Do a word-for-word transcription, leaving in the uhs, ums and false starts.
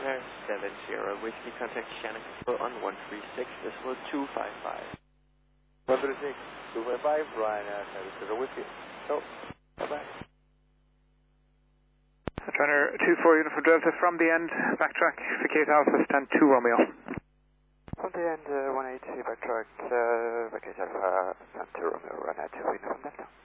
Delta seven zero, Whiskey, contact Shannon on one three six, decimal two five five. one three six, two five five, Ryanair seven zero Whiskey. So, bye-bye. Runner two four Uniform Delta from the end, backtrack, vacate Alpha, stand two Romeo. From the end, uh, one eighty, backtrack, uh, vacate Alpha, stand two Romeo, Ryanair two Uniform Delta.